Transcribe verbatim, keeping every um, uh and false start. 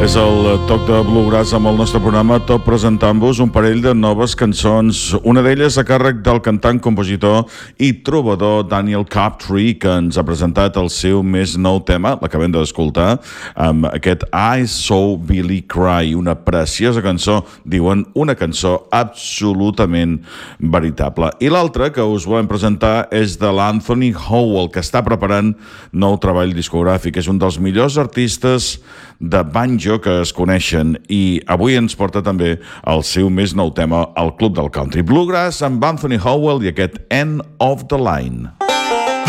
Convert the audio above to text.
És el toc de Bluegrass amb el nostre programa, tot presentant-vos un parell de noves cançons, una d'elles a càrrec del cantant, compositor i trobador Daniel Crabtree, que ens ha presentat el seu més nou tema, l'acabem d'escoltar, amb aquest I Saw Billy Cry, una preciosa cançó, diuen una cançó absolutament veritable. I l'altra que us volem presentar és de l'Anthony Howell, que està preparant nou treball discogràfic. És un dels millors artistes de banjo que es coneixen i avui ens porta també el seu més nou tema al Club del Country. Bluegrass amb Anthony Howell i aquest End of the Line.